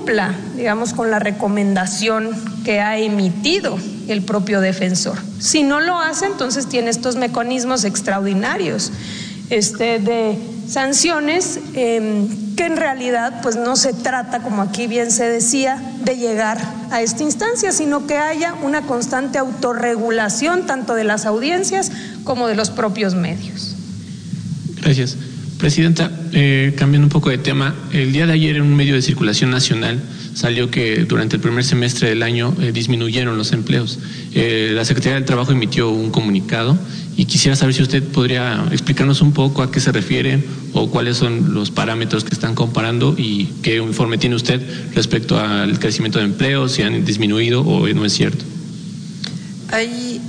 cumpla, digamos, con la recomendación que ha emitido el propio defensor. Si no lo hace, entonces tiene estos mecanismos extraordinarios de sanciones, que en realidad pues no se trata, como aquí bien se decía, de llegar a esta instancia, sino que haya una constante autorregulación tanto de las audiencias como de los propios medios. Gracias. Presidenta, cambiando un poco de tema, el día de ayer en un medio de circulación nacional salió que durante el primer semestre del año disminuyeron los empleos. La Secretaría del Trabajo emitió un comunicado y quisiera saber si usted podría explicarnos un poco a qué se refiere o cuáles son los parámetros que están comparando y qué informe tiene usted respecto al crecimiento de empleos, si han disminuido o no es cierto. Hay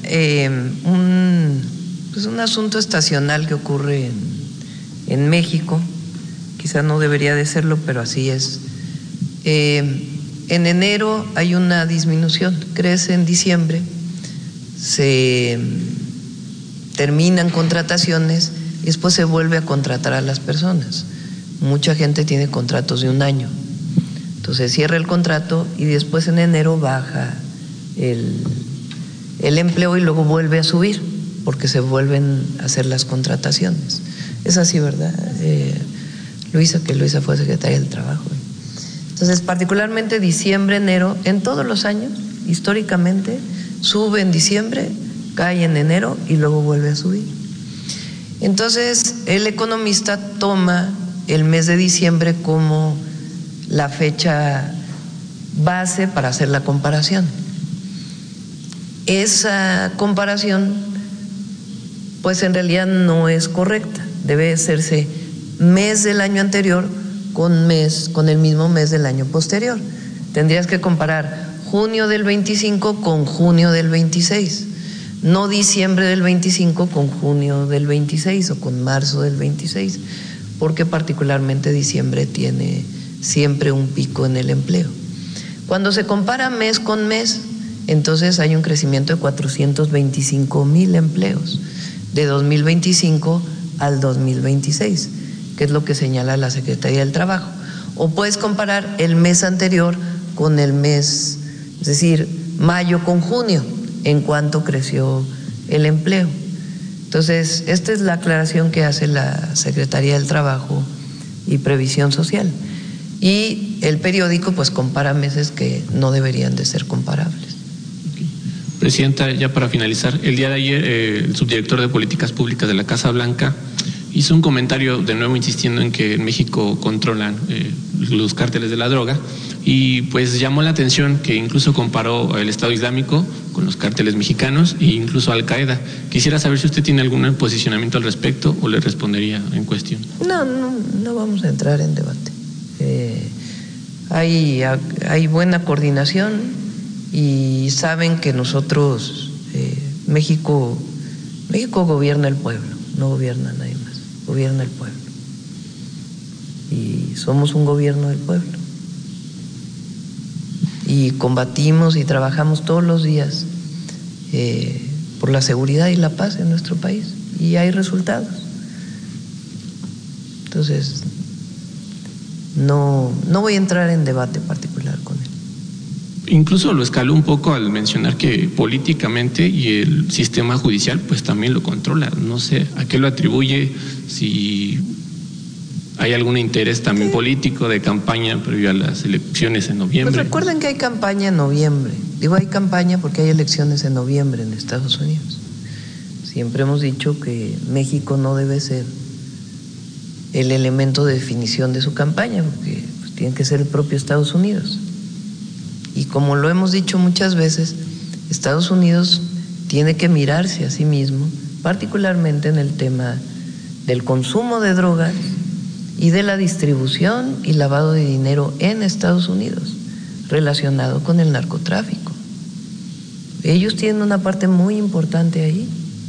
un asunto estacional que ocurre en México, quizá no debería de serlo, pero así es. En enero hay una disminución, crece en diciembre, se terminan contrataciones y después se vuelve a contratar a las personas. Mucha gente tiene contratos de un año, entonces cierra el contrato y después en enero baja el empleo y luego vuelve a subir porque se vuelven a hacer las contrataciones. Es así, ¿verdad? Luisa fue secretaria del Trabajo. Entonces, particularmente diciembre, enero, en todos los años, históricamente, sube en diciembre, cae en enero y luego vuelve a subir. Entonces, el economista toma el mes de diciembre como la fecha base para hacer la comparación. Esa comparación, pues en realidad no es correcta. Debe hacerse mes del año anterior con el mismo mes del año posterior. Tendrías que comparar junio del 25 con junio del 26, no diciembre del 25 con junio del 26 o con marzo del 26, porque particularmente diciembre tiene siempre un pico en el empleo. Cuando se compara mes con mes, entonces hay un crecimiento de 425,000 empleos de 2025 al 2026, que es lo que señala la Secretaría del Trabajo. O puedes comparar el mes anterior con el mes, es decir, mayo con junio, en cuánto creció el empleo. Entonces, esta es la aclaración que hace la Secretaría del Trabajo y Previsión Social. Y el periódico pues compara meses que no deberían de ser comparables. Presidenta, ya para finalizar, el día de ayer el subdirector de Políticas Públicas de la Casa Blanca hizo un comentario de nuevo insistiendo en que en México controlan los cárteles de la droga y pues llamó la atención que incluso comparó el Estado Islámico con los cárteles mexicanos e incluso Al Qaeda. Quisiera saber si usted tiene algún posicionamiento al respecto o le respondería en cuestión. No vamos a entrar en debate. Hay buena coordinación y saben que nosotros, México gobierna el pueblo, no gobierna nadie más, gobierna el pueblo. Y somos un gobierno del pueblo. Y combatimos y trabajamos todos los días por la seguridad y la paz en nuestro país. Y hay resultados. Entonces, no voy a entrar en debate particular con él. Incluso lo escaló un poco al mencionar que políticamente y el sistema judicial pues también lo controla. No sé a qué lo atribuye, si hay algún interés también político de campaña previo a las elecciones en noviembre. Pues recuerden que hay campaña en noviembre. Digo hay campaña porque hay elecciones en noviembre en Estados Unidos. Siempre hemos dicho que México no debe ser el elemento de definición de su campaña, porque pues, tiene que ser el propio Estados Unidos. Y como lo hemos dicho muchas veces, Estados Unidos tiene que mirarse a sí mismo, particularmente en el tema del consumo de drogas y de la distribución y lavado de dinero en Estados Unidos, relacionado con el narcotráfico. Ellos tienen una parte muy importante ahí.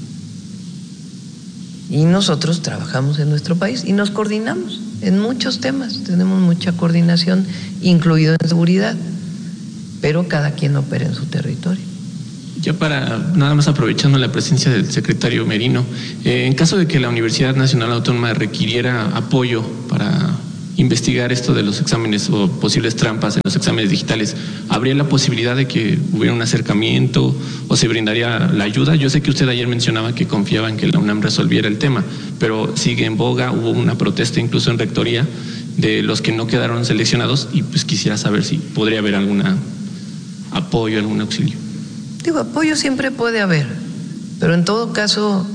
Y nosotros trabajamos en nuestro país y nos coordinamos en muchos temas, tenemos mucha coordinación, incluido en seguridad, pero cada quien opera en su territorio. Ya para, nada más aprovechando la presencia del secretario Merino, en caso de que la Universidad Nacional Autónoma requiriera apoyo para investigar esto de los exámenes o posibles trampas en los exámenes digitales, ¿habría la posibilidad de que hubiera un acercamiento o se brindaría la ayuda? Yo sé que usted ayer mencionaba que confiaba en que la UNAM resolviera el tema, pero sigue en boga, hubo una protesta incluso en rectoría de los que no quedaron seleccionados y pues quisiera saber si podría haber algún apoyo, algún auxilio. Digo, apoyo siempre puede haber, pero en todo caso,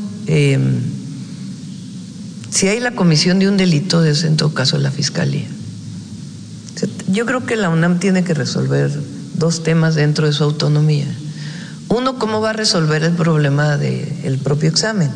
si hay la comisión de un delito, es en todo caso la Fiscalía. Yo creo que la UNAM tiene que resolver dos temas dentro de su autonomía. Uno, cómo va a resolver el problema del propio examen.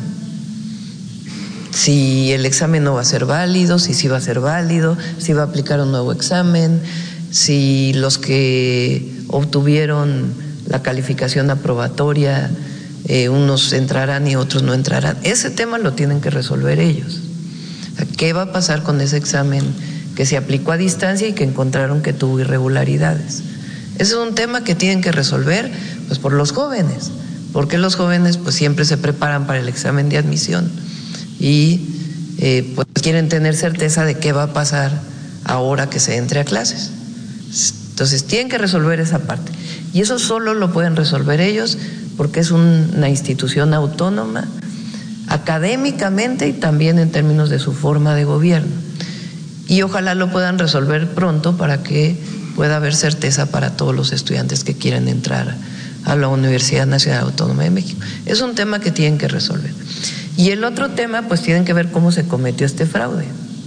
Si el examen no va a ser válido, si sí va a ser válido, si va a aplicar un nuevo examen, si los que obtuvieron la calificación aprobatoria, unos entrarán y otros no entrarán. Ese tema lo tienen que resolver ellos. O sea, ¿qué va a pasar con ese examen que se aplicó a distancia y que encontraron que tuvo irregularidades? Ese es un tema que tienen que resolver pues por los jóvenes, porque los jóvenes pues siempre se preparan para el examen de admisión y pues quieren tener certeza de qué va a pasar ahora que se entre a clases. Entonces tienen que resolver esa parte y eso solo lo pueden resolver ellos porque es una institución autónoma académicamente y también en términos de su forma de gobierno. Y ojalá lo puedan resolver pronto para que pueda haber certeza para todos los estudiantes que quieran entrar a la Universidad Nacional Autónoma de México. Es un tema que tienen que resolver. Y el otro tema, pues tienen que ver cómo se cometió este fraude.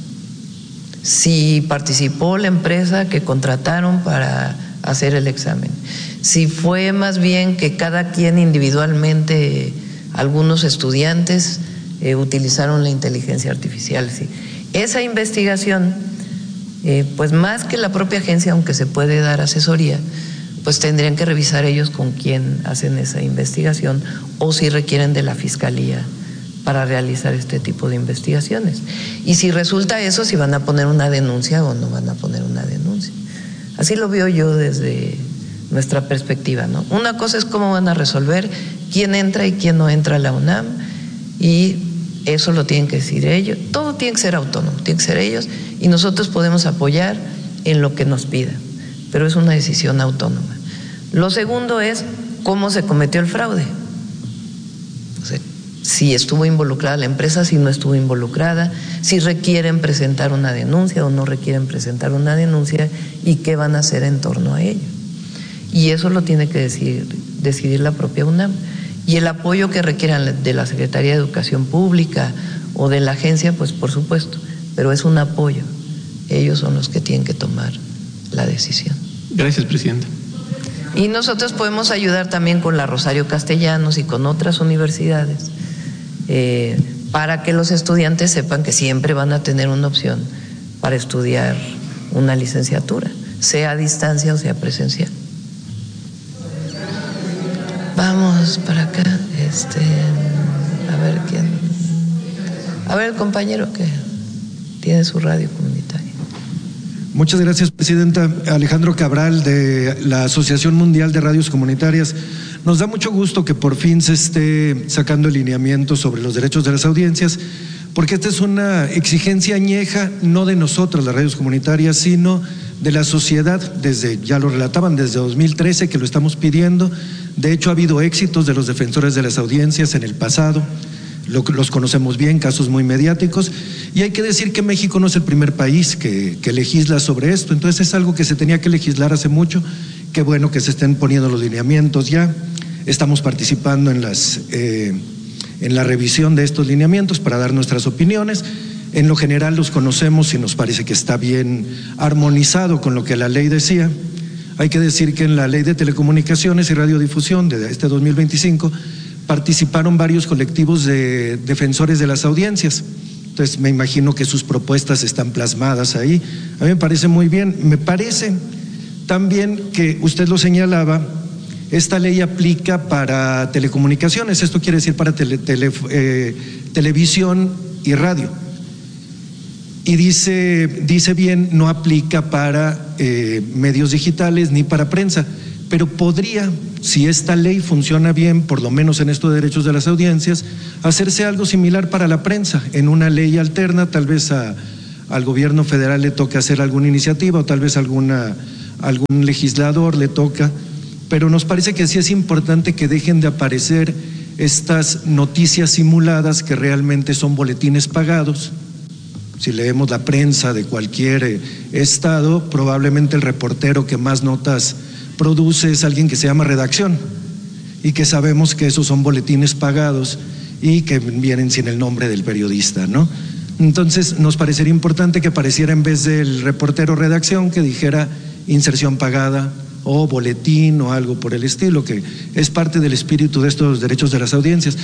Si participó la empresa que contrataron para hacer el examen. Si fue más bien que cada quien individualmente, algunos estudiantes utilizaron la inteligencia artificial. Sí. Esa investigación, pues más que la propia agencia, aunque se puede dar asesoría, pues tendrían que revisar ellos con quién hacen esa investigación o si requieren de la Fiscalía para realizar este tipo de investigaciones. Y si resulta eso, si van a poner una denuncia o no van a poner una denuncia. Así lo veo yo desde nuestra perspectiva, ¿no? Una cosa es cómo van a resolver quién entra y quién no entra a la UNAM, y eso lo tienen que decir ellos. Todo tiene que ser autónomo, tiene que ser ellos, y nosotros podemos apoyar en lo que nos pidan, pero es una decisión autónoma. Lo segundo es cómo se cometió el fraude. O sea, si estuvo involucrada la empresa, si no estuvo involucrada, si requieren presentar una denuncia o no requieren presentar una denuncia y qué van a hacer en torno a ello. Y eso lo tiene que decidir la propia UNAM. Y el apoyo que requieran de la Secretaría de Educación Pública o de la agencia, pues por supuesto, pero es un apoyo. Ellos son los que tienen que tomar la decisión. Gracias, presidenta. Y nosotros podemos ayudar también con la Rosario Castellanos y con otras universidades para que los estudiantes sepan que siempre van a tener una opción para estudiar una licenciatura, sea a distancia o sea presencial. Vamos para acá, a ver quién. A ver el compañero que tiene su radio comunitaria. Muchas gracias, presidenta. Alejandro Cabral, de la Asociación Mundial de Radios Comunitarias. Nos da mucho gusto que por fin se esté sacando el lineamiento sobre los derechos de las audiencias, porque esta es una exigencia añeja, no de nosotros, las radios comunitarias, sino de la sociedad, ya lo relataban, desde 2013 que lo estamos pidiendo. De hecho, ha habido éxitos de los defensores de las audiencias en el pasado, los conocemos bien, casos muy mediáticos, y hay que decir que México no es el primer país que legisla sobre esto, entonces es algo que se tenía que legislar hace mucho. Qué bueno que se estén poniendo los lineamientos ya, estamos participando en la revisión de estos lineamientos para dar nuestras opiniones. En lo general los conocemos y nos parece que está bien armonizado con lo que la ley decía. Hay que decir que en la Ley de Telecomunicaciones y Radiodifusión de este 2025 participaron varios colectivos de defensores de las audiencias. Entonces me imagino que sus propuestas están plasmadas ahí. A mí me parece muy bien. Me parece también que usted lo señalaba, esta ley aplica para telecomunicaciones, esto quiere decir para televisión y radio. Y dice bien, no aplica para medios digitales ni para prensa, pero podría, si esta ley funciona bien, por lo menos en estos derechos de las audiencias, hacerse algo similar para la prensa, en una ley alterna, tal vez a al gobierno federal le toca hacer alguna iniciativa o tal vez algún legislador le toca, pero nos parece que sí es importante que dejen de aparecer estas noticias simuladas que realmente son boletines pagados. Si leemos la prensa de cualquier estado, probablemente el reportero que más notas produce es alguien que se llama redacción y que sabemos que esos son boletines pagados y que vienen sin el nombre del periodista, ¿no? Entonces nos parecería importante que apareciera, en vez del reportero redacción, que dijera inserción pagada o boletín o algo por el estilo, que es parte del espíritu de estos derechos de las audiencias.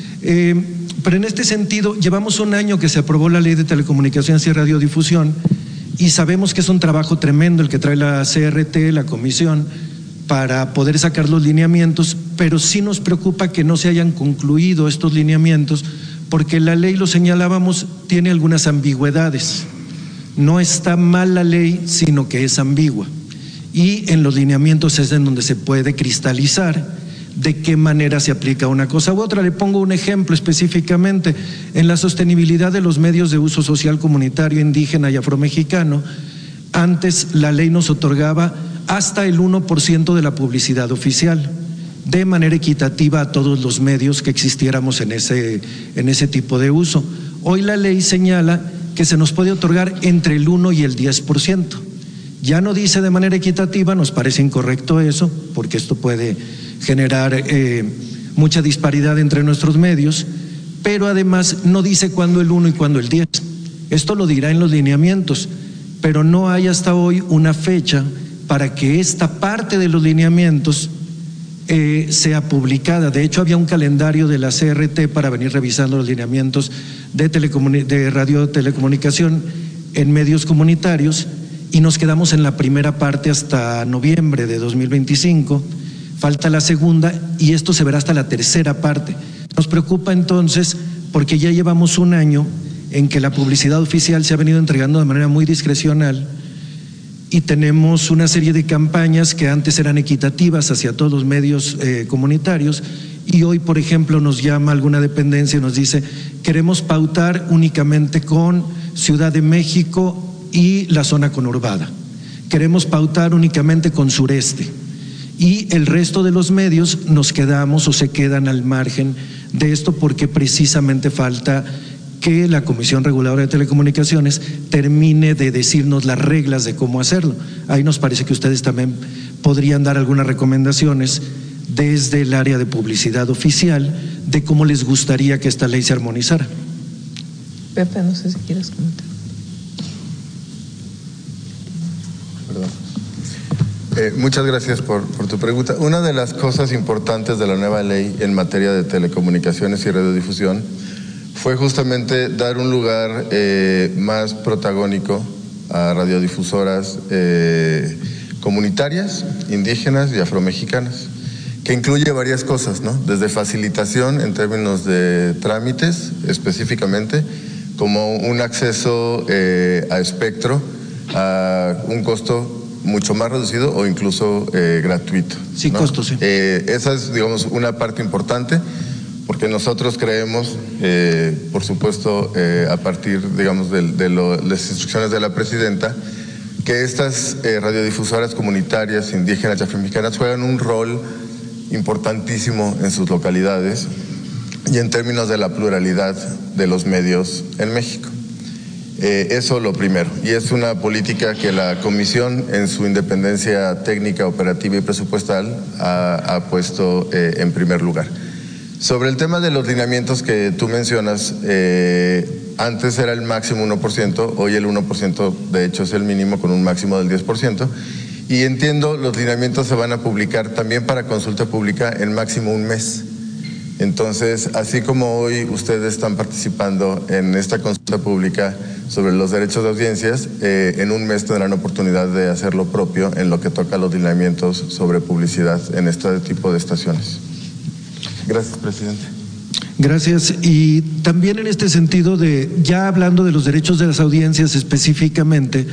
Pero en este sentido, llevamos un año que se aprobó la Ley de Telecomunicaciones y Radiodifusión y sabemos que es un trabajo tremendo el que trae la CRT, la Comisión, para poder sacar los lineamientos, pero sí nos preocupa que no se hayan concluido estos lineamientos, porque la ley, lo señalábamos, tiene algunas ambigüedades. No está mal la ley, sino que es ambigua. Y en los lineamientos es en donde se puede cristalizar de qué manera se aplica una cosa u otra. Le pongo un ejemplo específicamente. En la sostenibilidad de los medios de uso social comunitario, indígena y afromexicano, antes la ley nos otorgaba hasta el 1% de la publicidad oficial, de manera equitativa a todos los medios que existiéramos en ese tipo de uso. Hoy la ley señala que se nos puede otorgar entre el 1 y el 10%. Ya no dice de manera equitativa, nos parece incorrecto eso, porque esto puede generar mucha disparidad entre nuestros medios, pero además no dice cuándo el 1 y cuándo el 10. Esto lo dirá en los lineamientos, pero no hay hasta hoy una fecha para que esta parte de los lineamientos sea publicada. De hecho, había un calendario de la CRT para venir revisando los lineamientos de radiotelecomunicación en medios comunitarios, y nos quedamos en la primera parte hasta noviembre de 2025, falta la segunda y esto se verá hasta la tercera parte. Nos preocupa entonces porque ya llevamos un año en que la publicidad oficial se ha venido entregando de manera muy discrecional y tenemos una serie de campañas que antes eran equitativas hacia todos los medios comunitarios, y hoy, por ejemplo, nos llama alguna dependencia y nos dice: queremos pautar únicamente con Ciudad de México y la zona conurbada, queremos pautar únicamente con Sureste, y el resto de los medios nos quedamos o se quedan al margen de esto, porque precisamente falta que la Comisión Reguladora de Telecomunicaciones termine de decirnos las reglas de cómo hacerlo. Ahí nos parece que ustedes también podrían dar algunas recomendaciones desde el área de publicidad oficial de cómo les gustaría que esta ley se armonizara. Pepe, no sé si quieres comentar. Perdón. Muchas gracias por tu pregunta. Una de las cosas importantes de la nueva ley en materia de telecomunicaciones y radiodifusión fue justamente dar un lugar más protagónico a radiodifusoras comunitarias, indígenas y afromexicanas, que incluye varias cosas, ¿no? Desde facilitación en términos de trámites específicamente, como un acceso a espectro a un costo mucho más reducido o incluso gratuito. Sin costo, sí. Esa es, digamos, una parte importante, porque nosotros creemos, por supuesto, a partir, digamos, de las instrucciones de la presidenta, que estas radiodifusoras comunitarias, indígenas y afromexicanas juegan un rol importantísimo en sus localidades y en términos de la pluralidad de los medios en México. Eso lo primero, y es una política que la Comisión, en su independencia técnica, operativa y presupuestal, ha puesto en primer lugar. Sobre el tema de los lineamientos que tú mencionas, antes era el máximo 1%, hoy el 1% de hecho es el mínimo, con un máximo del 10%, y entiendo los lineamientos se van a publicar también para consulta pública en máximo un mes. Entonces, así como hoy ustedes están participando en esta consulta pública sobre los derechos de audiencias, en un mes tendrán oportunidad de hacer lo propio en lo que toca a los lineamientos sobre publicidad en este tipo de estaciones. Gracias, presidente. Gracias. Y también en este sentido, ya hablando de los derechos de las audiencias específicamente,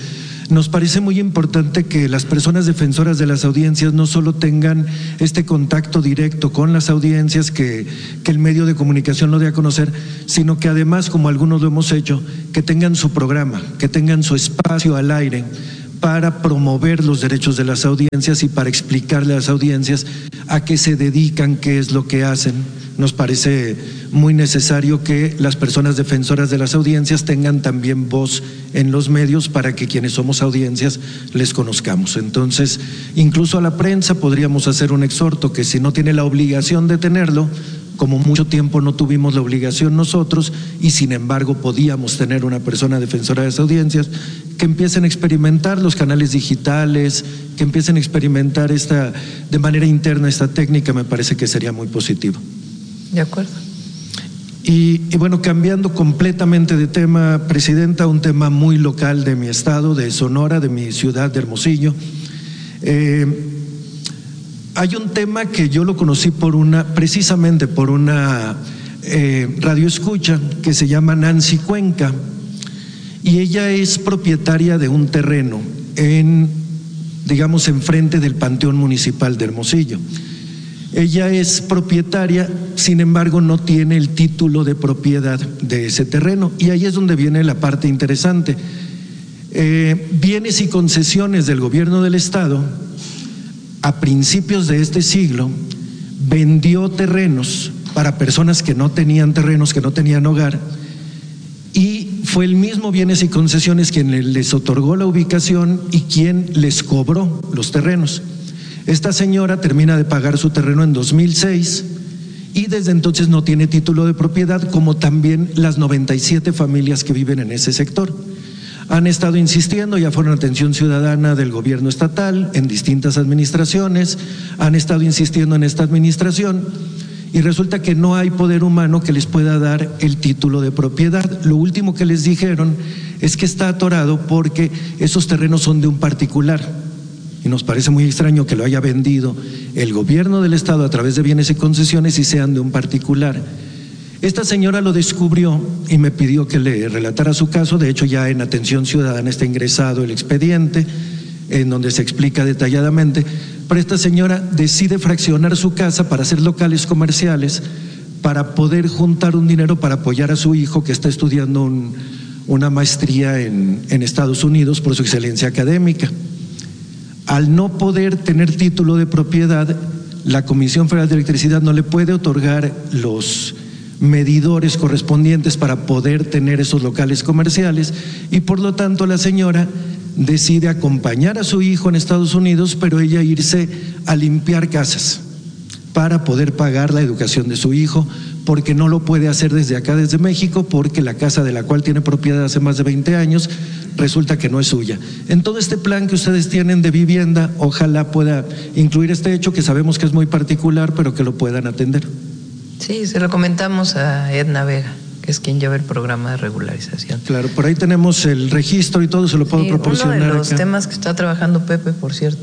nos parece muy importante que las personas defensoras de las audiencias no solo tengan este contacto directo con las audiencias, que el medio de comunicación lo dé a conocer, sino que además, como algunos lo hemos hecho, que tengan su programa, que tengan su espacio al aire para promover los derechos de las audiencias y para explicarle a las audiencias a qué se dedican, qué es lo que hacen. Nos parece muy necesario que las personas defensoras de las audiencias tengan también voz en los medios para que quienes somos audiencias les conozcamos. Entonces, incluso a la prensa podríamos hacer un exhorto que si no tiene la obligación de tenerlo, como mucho tiempo no tuvimos la obligación nosotros y sin embargo podíamos tener una persona defensora de las audiencias, que empiecen a experimentar los canales digitales, que empiecen a experimentar de manera interna esta técnica, me parece que sería muy positivo. De acuerdo. Y bueno, cambiando completamente de tema, Presidenta, un tema muy local de mi estado, de Sonora, de mi ciudad de Hermosillo. Hay un tema que yo lo conocí precisamente por una radioescucha que se llama Nancy Cuenca, y ella es propietaria de un terreno enfrente del Panteón Municipal de Hermosillo. Ella es propietaria, sin embargo no tiene el título de propiedad de ese terreno, y ahí es donde viene la parte interesante. Bienes y concesiones del gobierno del estado a principios de este siglo vendió terrenos para personas que no tenían terrenos, que no tenían hogar, y fue el mismo Bienes y Concesiones quien les otorgó la ubicación y quien les cobró los terrenos. Esta señora termina de pagar su terreno en 2006 y desde entonces no tiene título de propiedad, como también las 97 familias que viven en ese sector. Han estado insistiendo, ya fueron atención ciudadana del gobierno estatal, en distintas administraciones, han estado insistiendo en esta administración y resulta que no hay poder humano que les pueda dar el título de propiedad. Lo último que les dijeron es que está atorado porque esos terrenos son de un particular. Y nos parece muy extraño que lo haya vendido el gobierno del estado a través de bienes y concesiones y sean de un particular. Esta señora lo descubrió y me pidió que le relatara su caso. De hecho, ya en atención ciudadana está ingresado el expediente en donde se explica detalladamente. Pero esta señora decide fraccionar su casa para hacer locales comerciales, para poder juntar un dinero para apoyar a su hijo que está estudiando una maestría en Estados Unidos por su excelencia académica. Al no poder tener título de propiedad, la Comisión Federal de Electricidad no le puede otorgar los medidores correspondientes para poder tener esos locales comerciales y por lo tanto la señora decide acompañar a su hijo en Estados Unidos, pero ella irse a limpiar casas para poder pagar la educación de su hijo, porque no lo puede hacer desde acá, desde México, porque la casa de la cual tiene propiedad hace más de 20 años resulta que no es suya. En todo este plan que ustedes tienen de vivienda, ojalá pueda incluir este hecho que sabemos que es muy particular, pero que lo puedan atender. Sí, se lo comentamos a Edna Vega, que es quien lleva el programa de regularización. Claro, por ahí tenemos el registro y todo, se lo puedo proporcionar. Uno de los acá. temas que está trabajando Pepe, por cierto,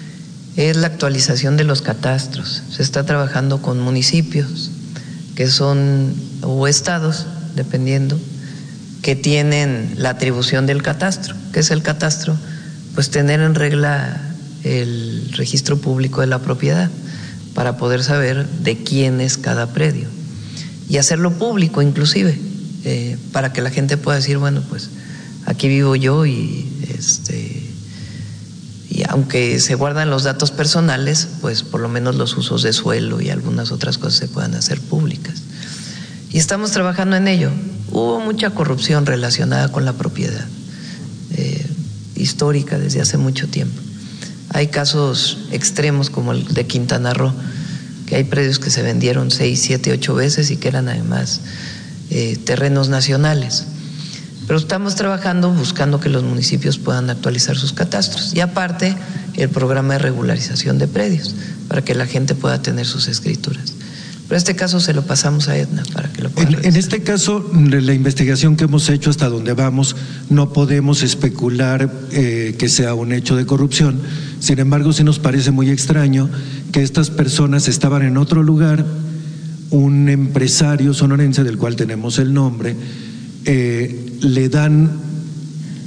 es la actualización de los catastros. Se está trabajando con municipios que son, o estados, dependiendo, que tienen la atribución del catastro. ¿Qué es el catastro? Pues tener en regla el registro público de la propiedad para poder saber de quién es cada predio y hacerlo público inclusive, para que la gente pueda decir, bueno, pues aquí vivo yo y aunque se guardan los datos personales, pues por lo menos los usos de suelo y algunas otras cosas se puedan hacer públicas. Y estamos trabajando en ello. Hubo mucha corrupción relacionada con la propiedad, histórica desde hace mucho tiempo. Hay casos extremos como el de Quintana Roo, que hay predios que se vendieron 6, 7, 8 veces y que eran además terrenos nacionales. Pero estamos trabajando buscando que los municipios puedan actualizar sus catastros y aparte el programa de regularización de predios para que la gente pueda tener sus escrituras. Pero este caso se lo pasamos a Edna para que lo pueda revisar. En este caso, la investigación que hemos hecho hasta donde vamos, no podemos especular que sea un hecho de corrupción. Sin embargo, sí nos parece muy extraño que estas personas estaban en otro lugar, un empresario sonorense del cual tenemos el nombre, le dan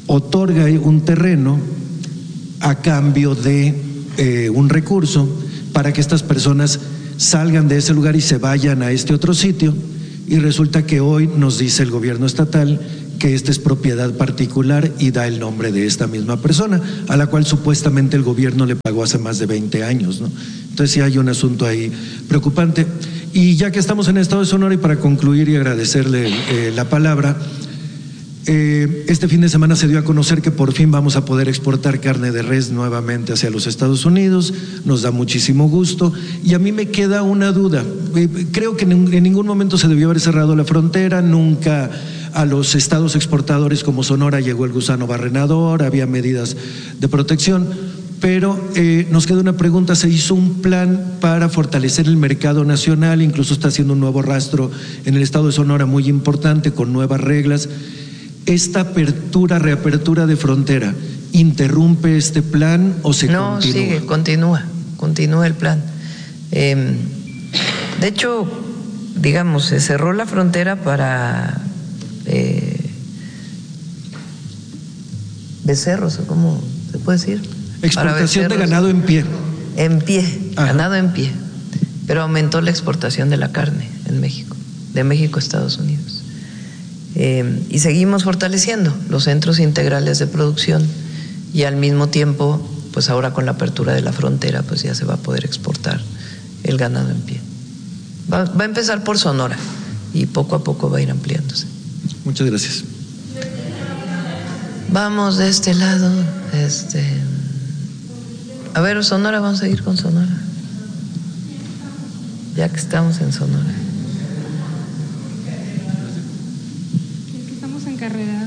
otorga un terreno a cambio de un recurso para que estas personas salgan de ese lugar y se vayan a este otro sitio, y resulta que hoy nos dice el gobierno estatal que esta es propiedad particular y da el nombre de esta misma persona, a la cual supuestamente el gobierno le pagó hace más de 20 años, ¿no? Entonces sí hay un asunto ahí preocupante. Y ya que estamos en el estado de Sonora, y para concluir y agradecerle la palabra, este fin de semana se dio a conocer que por fin vamos a poder exportar carne de res nuevamente hacia los Estados Unidos. Nos da muchísimo gusto, y a mí me queda una duda. Creo que en ningún momento se debió haber cerrado la frontera, nunca a los estados exportadores como Sonora llegó el gusano barrenador, había medidas de protección, pero nos queda una pregunta. Se hizo un plan para fortalecer el mercado nacional, incluso está haciendo un nuevo rastro en el estado de Sonora muy importante con nuevas reglas. ¿Esta reapertura de frontera interrumpe este plan o se continúa? No, sigue, continúa el plan. De hecho, digamos, se cerró la frontera para becerros, ¿cómo se puede decir? Exportación de ganado en pie. En pie, Ajá. Ganado en pie. Pero aumentó la exportación de la carne en México, de México a Estados Unidos. Y seguimos fortaleciendo los centros integrales de producción, y al mismo tiempo, pues ahora con la apertura de la frontera, pues ya se va a poder exportar el ganado en pie. Va a empezar por Sonora y poco a poco va a ir ampliándose. Muchas gracias. Vamos de este lado. A ver, Sonora, vamos a ir con Sonora, ya que estamos en Sonora. Estamos encarrerados.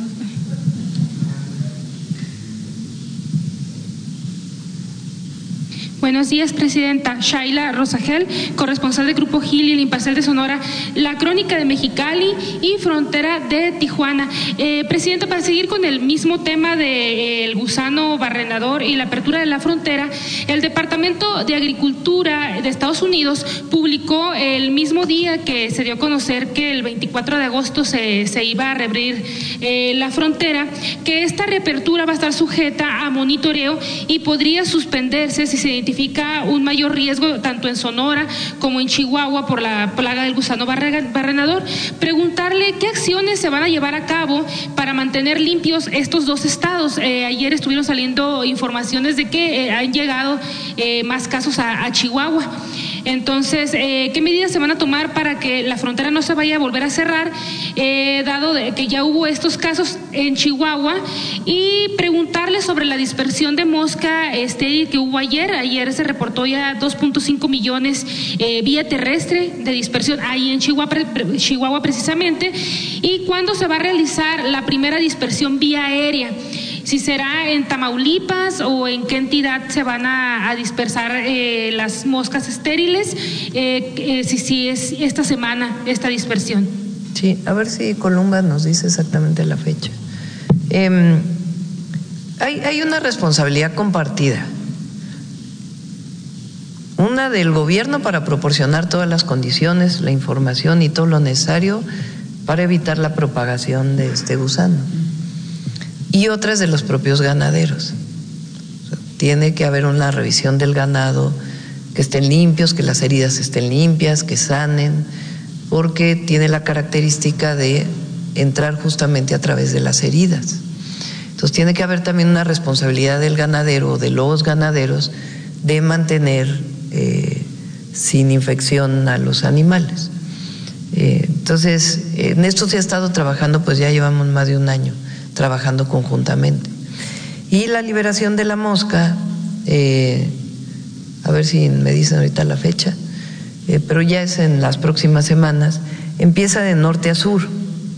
Buenos días, presidenta. Shaila Rosagel, corresponsal del Grupo Gil y el Imparcial de Sonora, La Crónica de Mexicali y Frontera de Tijuana. Presidenta, para seguir con el mismo tema del gusano barrenador y la apertura de la frontera, el Departamento de Agricultura de Estados Unidos publicó el mismo día que se dio a conocer que el 24 de agosto se iba a reabrir la frontera, que esta reapertura va a estar sujeta a monitoreo y podría suspenderse si se identifica un mayor riesgo tanto en Sonora como en Chihuahua por la plaga del gusano barrenador. Preguntarle qué acciones se van a llevar a cabo para mantener limpios estos dos estados. Ayer estuvieron saliendo informaciones de que han llegado más casos a Chihuahua. Entonces, ¿qué medidas se van a tomar para que la frontera no se vaya a volver a cerrar, dado que ya hubo estos casos en Chihuahua? Y preguntarle sobre la dispersión de mosca que hubo ayer. Ayer se reportó ya 2.5 millones vía terrestre de dispersión ahí en Chihuahua precisamente. ¿Y cuándo se va a realizar la primera dispersión vía aérea? Si será en Tamaulipas o en qué entidad se van a dispersar las moscas estériles, si es esta semana esta dispersión. Sí, a ver si Columba nos dice exactamente la fecha. Hay una responsabilidad compartida. Una del gobierno para proporcionar todas las condiciones, la información y todo lo necesario para evitar la propagación de este gusano. Y otras de los propios ganaderos. O sea, tiene que haber una revisión del ganado, que estén limpios, que las heridas estén limpias, que sanen, porque tiene la característica de entrar justamente a través de las heridas. Entonces tiene que haber también una responsabilidad del ganadero o de los ganaderos de mantener sin infección a los animales. Entonces, en esto se ha estado trabajando, pues ya llevamos más de un año trabajando conjuntamente. Y la liberación de la mosca, a ver si me dicen ahorita la fecha, pero ya es en las próximas semanas, empieza de norte a sur,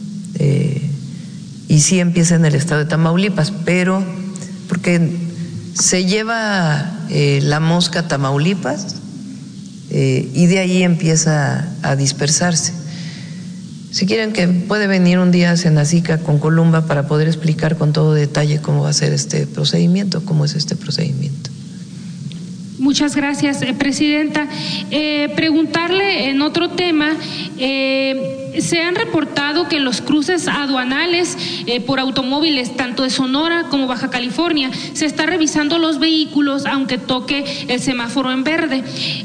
y sí empieza en el estado de Tamaulipas, pero porque se lleva la mosca a Tamaulipas y de ahí empieza a dispersarse. Si quieren, que puede venir un día a Senacica con Columba para poder explicar con todo detalle cómo va a ser este procedimiento, cómo es este procedimiento. Muchas gracias, presidenta. Preguntarle en otro tema, Se han reportado que en los cruces aduanales por automóviles, tanto de Sonora como Baja California, se está revisando los vehículos aunque toque el semáforo en verde,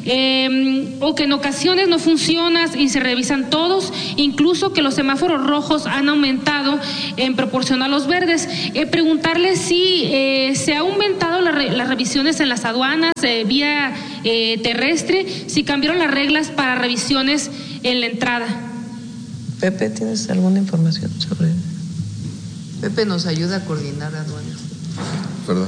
o que en ocasiones no funciona y se revisan todos, incluso que los semáforos rojos han aumentado en proporción a los verdes. Preguntarle si se ha aumentado las revisiones en las aduanas vía terrestre, si cambiaron las reglas para revisiones en la entrada. Pepe, ¿tienes alguna información sobre eso? Pepe nos ayuda a coordinar aduanas. Perdón.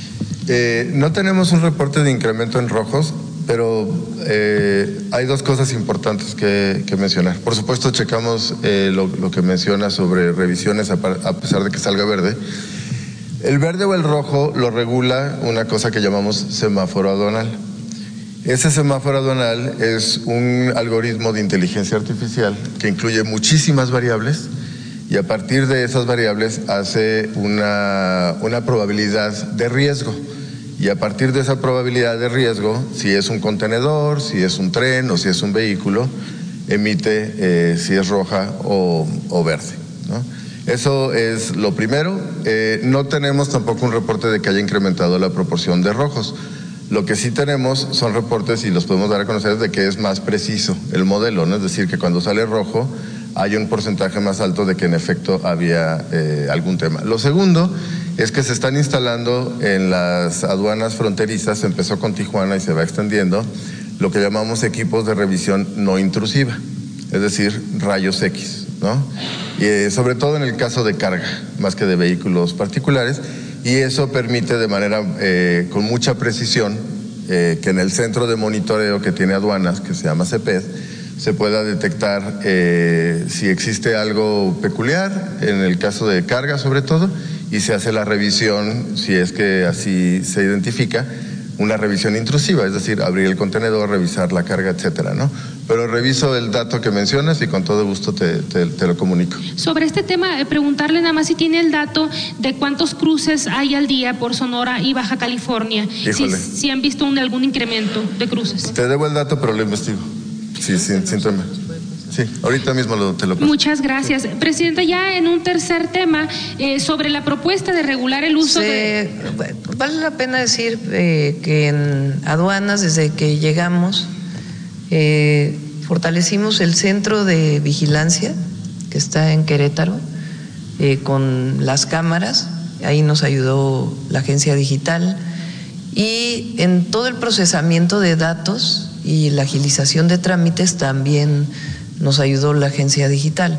No tenemos un reporte de incremento en rojos, pero hay dos cosas importantes que mencionar. Por supuesto, checamos lo que menciona sobre revisiones a pesar de que salga verde. El verde o el rojo lo regula una cosa que llamamos semáforo aduanal. Ese semáforo aduanal es un algoritmo de inteligencia artificial que incluye muchísimas variables y a partir de esas variables hace una probabilidad de riesgo. Y a partir de esa probabilidad de riesgo, si es un contenedor, si es un tren o si es un vehículo, emite si es roja o verde, ¿no? Eso es lo primero. No tenemos tampoco un reporte de que haya incrementado la proporción de rojos. Lo que sí tenemos son reportes, y los podemos dar a conocer, de que es más preciso el modelo, ¿no? Es decir, que cuando sale rojo hay un porcentaje más alto de que en efecto había algún tema. Lo segundo es que se están instalando en las aduanas fronterizas, empezó con Tijuana y se va extendiendo, lo que llamamos equipos de revisión no intrusiva, es decir, rayos X, ¿no? Y sobre todo en el caso de carga, más que de vehículos particulares, y eso permite de manera con mucha precisión que en el centro de monitoreo que tiene aduanas, que se llama CEPED, se pueda detectar si existe algo peculiar, en el caso de carga sobre todo, y se hace la revisión, si es que así se identifica, una revisión intrusiva, es decir, abrir el contenedor, revisar la carga, etcétera, ¿no? Pero reviso el dato que mencionas y con todo gusto te lo comunico. Sobre este tema, preguntarle nada más si tiene el dato de cuántos cruces hay al día por Sonora y Baja California. Si han visto algún incremento de cruces. Te debo el dato, pero lo investigo. Sí, sin tema. Sí, ahorita mismo te lo paso. Muchas gracias. Presidenta, ya en un tercer tema, sobre la propuesta de regular el uso Vale la pena decir que en aduanas, desde que llegamos, fortalecimos el centro de vigilancia que está en Querétaro, con las cámaras, ahí nos ayudó la agencia digital, y en todo el procesamiento de datos y la agilización de trámites también nos ayudó la agencia digital,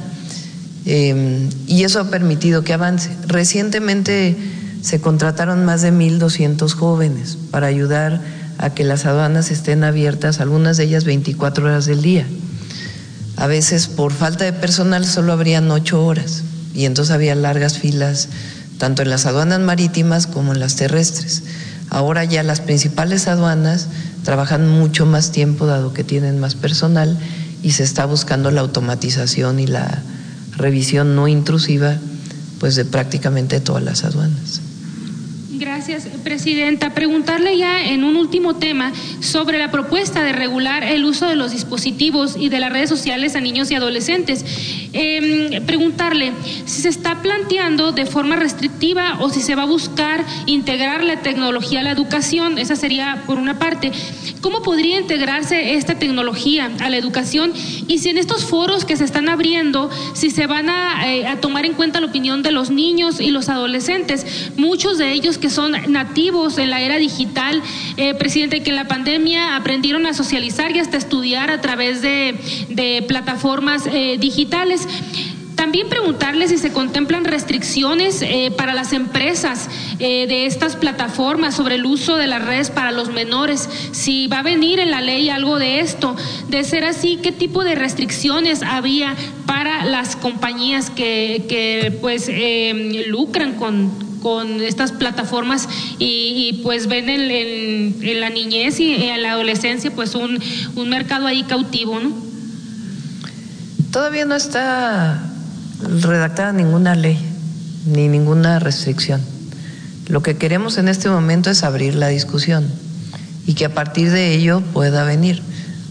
y eso ha permitido que avance. Recientemente se contrataron más de 1,200 jóvenes para ayudar a que las aduanas estén abiertas, algunas de ellas 24 horas del día. A veces por falta de personal solo abrían 8 horas y entonces había largas filas tanto en las aduanas marítimas como en las terrestres. Ahora ya las principales aduanas trabajan mucho más tiempo dado que tienen más personal y se está buscando la automatización y la revisión no intrusiva pues de prácticamente todas las aduanas. Gracias, Presidenta. Preguntarle ya en un último tema sobre la propuesta de regular el uso de los dispositivos y de las redes sociales a niños y adolescentes. Preguntarle si se está planteando de forma restrictiva o si se va a buscar integrar la tecnología a la educación. Esa sería por una parte. ¿Cómo podría integrarse esta tecnología a la educación? Y si en estos foros que se están abriendo, si se van a tomar en cuenta la opinión de los niños y los adolescentes, muchos de ellos que son nativos en la era digital, Presidente, que en la pandemia aprendieron a socializar y hasta estudiar a través de plataformas digitales. También preguntarle si se contemplan restricciones para las empresas de estas plataformas sobre el uso de las redes para los menores, si va a venir en la ley algo de esto. De ser así, ¿qué tipo de restricciones había para las compañías que pues lucran con estas plataformas y pues ven en la niñez y en la adolescencia pues un mercado ahí cautivo, ¿no? Todavía no está redactada ninguna ley ni ninguna restricción. Lo que queremos en este momento es abrir la discusión y que a partir de ello pueda venir.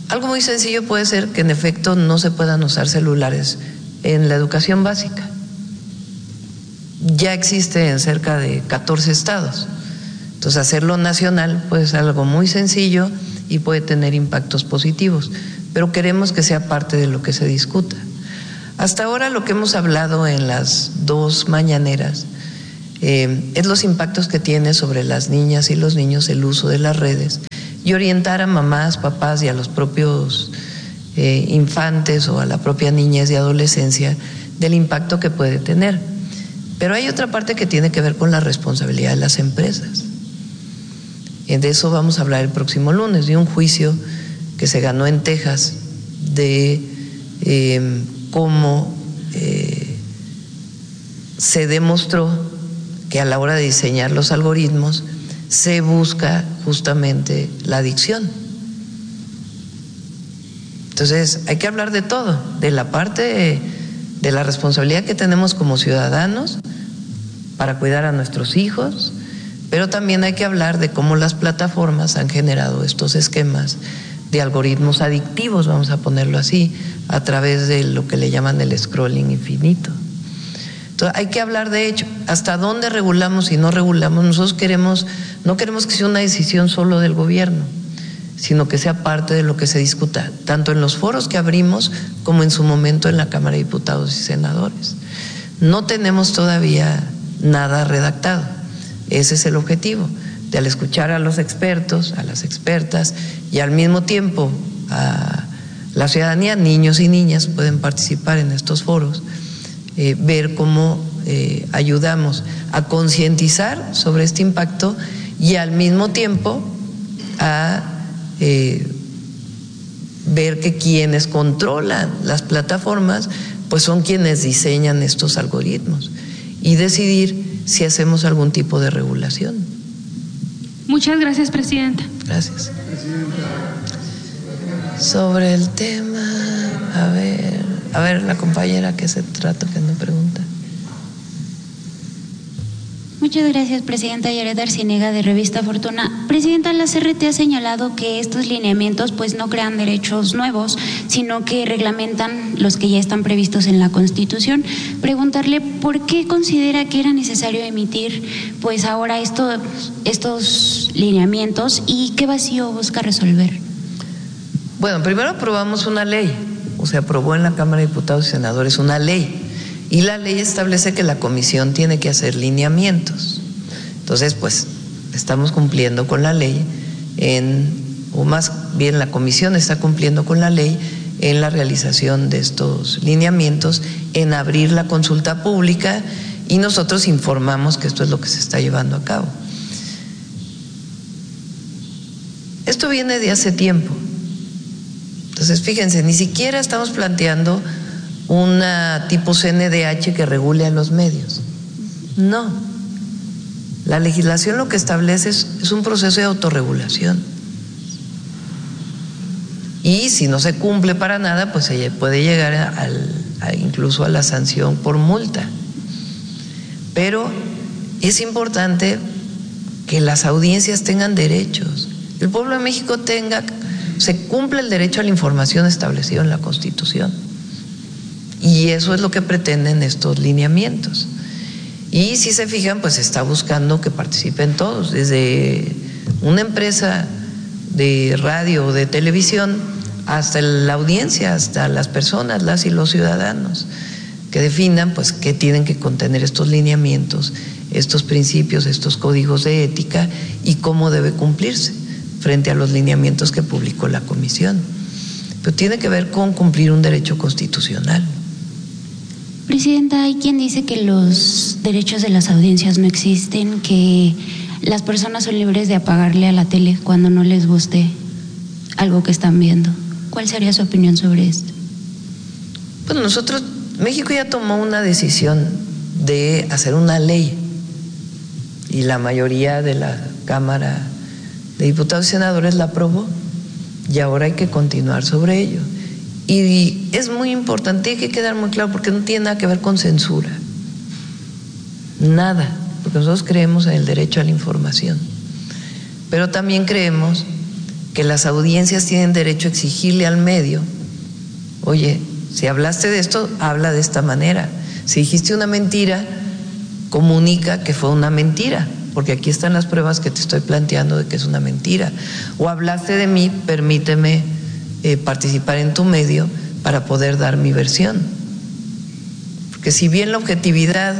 Algo muy sencillo puede ser que en efecto no se puedan usar celulares en la educación básica. Ya existe en cerca de 14 estados. Entonces, hacerlo nacional puede ser algo muy sencillo y puede tener impactos positivos, pero queremos que sea parte de lo que se discuta. Hasta ahora lo que hemos hablado en las 2 mañaneras es los impactos que tiene sobre las niñas y los niños el uso de las redes y orientar a mamás, papás y a los propios infantes o a la propia niñez y adolescencia del impacto que puede tener. Pero hay otra parte que tiene que ver con la responsabilidad de las empresas. De eso vamos a hablar el próximo lunes, de un juicio que se ganó en Texas de cómo se demostró que a la hora de diseñar los algoritmos se busca justamente la adicción. Entonces hay que hablar de todo, de la parte de la responsabilidad que tenemos como ciudadanos para cuidar a nuestros hijos, pero también hay que hablar de cómo las plataformas han generado estos esquemas de algoritmos adictivos, vamos a ponerlo así, a través de lo que le llaman el scrolling infinito. Entonces hay que hablar de hecho, hasta dónde regulamos y no regulamos. Nosotros no queremos que sea una decisión solo del gobierno, sino que sea parte de lo que se discuta, tanto en los foros que abrimos como en su momento en la Cámara de Diputados y Senadores. No tenemos todavía nada redactado, ese es el objetivo, de al escuchar a los expertos, a las expertas y al mismo tiempo a la ciudadanía, niños y niñas pueden participar en estos foros, ver cómo ayudamos a concientizar sobre este impacto y al mismo tiempo a ver que quienes controlan las plataformas pues son quienes diseñan estos algoritmos y decidir si hacemos algún tipo de regulación. Muchas gracias, Presidenta. Gracias. Sobre el tema, a ver la compañera que se trata que no pregunta. Muchas gracias, Presidenta. Yaret Arcinega, de Revista Fortuna. Presidenta, la CRT ha señalado que estos lineamientos pues no crean derechos nuevos, sino que reglamentan los que ya están previstos en la Constitución. Preguntarle por qué considera que era necesario emitir pues ahora estos lineamientos y qué vacío busca resolver. Bueno, primero aprobamos una ley, o se aprobó en la Cámara de Diputados y Senadores una ley. Y la ley establece que la comisión tiene que hacer lineamientos. Entonces, pues, estamos cumpliendo con la ley o más bien la comisión está cumpliendo con la ley en la realización de estos lineamientos, en abrir la consulta pública y nosotros informamos que esto es lo que se está llevando a cabo. Esto viene de hace tiempo. Entonces, fíjense, ni siquiera estamos planteando una tipo CNDH que regule a los medios. No. La legislación lo que establece es un proceso de autorregulación. Y si no se cumple para nada, pues se puede llegar incluso a la sanción por multa. Pero es importante que las audiencias tengan derechos. El pueblo de México se cumpla el derecho a la información establecido en la Constitución. Y eso es lo que pretenden estos lineamientos. Y si se fijan, pues está buscando que participen todos, desde una empresa de radio o de televisión hasta la audiencia, hasta las personas, las y los ciudadanos, que definan pues qué tienen que contener estos lineamientos, estos principios, estos códigos de ética y cómo debe cumplirse frente a los lineamientos que publicó la comisión. Pero tiene que ver con cumplir un derecho constitucional. Presidenta, hay quien dice que los derechos de las audiencias no existen, que las personas son libres de apagarle a la tele cuando no les guste algo que están viendo. ¿Cuál sería su opinión sobre esto? Bueno, México ya tomó una decisión de hacer una ley y la mayoría de la Cámara de Diputados y Senadores la aprobó y ahora hay que continuar sobre ello. Y es muy importante, tiene que quedar muy claro, porque no tiene nada que ver con censura. Nada, porque nosotros creemos en el derecho a la información. Pero también creemos que las audiencias tienen derecho a exigirle al medio, oye, si hablaste de esto, habla de esta manera. Si dijiste una mentira, comunica que fue una mentira, porque aquí están las pruebas que te estoy planteando de que es una mentira. O hablaste de mí, permíteme participar en tu medio para poder dar mi versión. Porque si bien la objetividad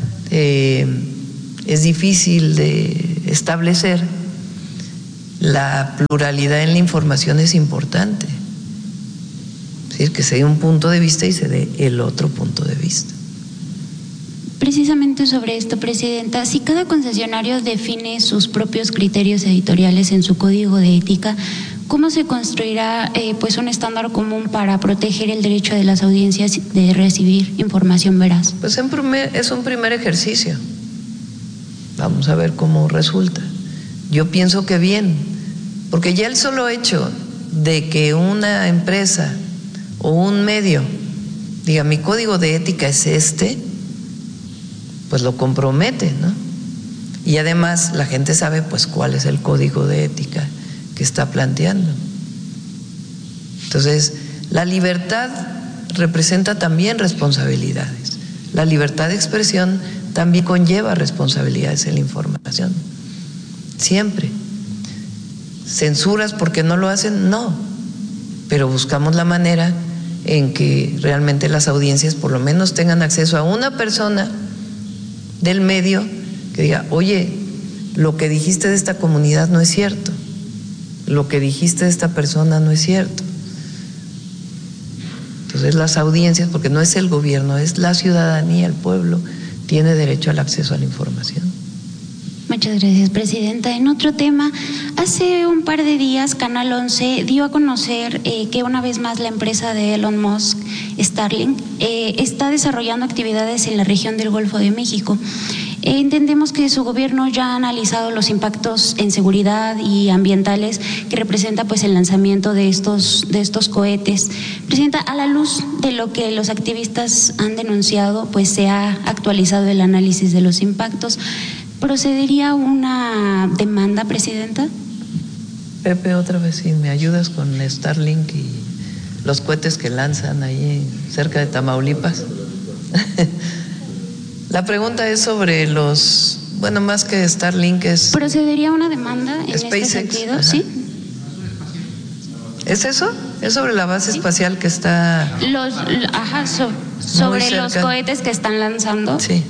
es difícil de establecer, la pluralidad en la información es importante. Es decir, que se dé un punto de vista y se dé el otro punto de vista. Precisamente sobre esto, Presidenta, si cada concesionario define sus propios criterios editoriales en su código de ética, ¿cómo se construirá pues un estándar común para proteger el derecho de las audiencias de recibir información veraz? Pues es un primer ejercicio. Vamos a ver cómo resulta. Yo pienso que bien, porque ya el solo hecho de que una empresa o un medio diga mi código de ética es este, pues lo compromete, ¿no? Y además la gente sabe pues cuál es el código de ética que está planteando. Entonces, la libertad representa también responsabilidades. La libertad de expresión también conlleva responsabilidades en la información. Siempre. ¿Censuras porque no lo hacen? No. Pero buscamos la manera en que realmente las audiencias por lo menos tengan acceso a una persona del medio que diga, oye, lo que dijiste de esta comunidad no es cierto, lo que dijiste de esta persona no es cierto. Entonces las audiencias, porque no es el gobierno, es la ciudadanía, el pueblo, tiene derecho al acceso a la información. Muchas gracias, Presidenta. En otro tema, hace un par de días Canal 11 dio a conocer que una vez más la empresa de Elon Musk, Starlink, está desarrollando actividades en la región del Golfo de México. Entendemos que su gobierno ya ha analizado los impactos en seguridad y ambientales que representa pues el lanzamiento de estos cohetes. Presidenta, a la luz de lo que los activistas han denunciado, pues se ha actualizado el análisis de los impactos. ¿Procedería una demanda, Presidenta? Pepe, otra vez, si me ayudas con Starlink y los cohetes que lanzan ahí cerca de Tamaulipas. La pregunta es sobre los, bueno, más que Starlink es… ¿Procedería una demanda en SpaceX, este sentido? Ajá. ¿Sí? ¿Es eso? Es sobre la base espacial que está… Sobre los cohetes que están lanzando. Sí.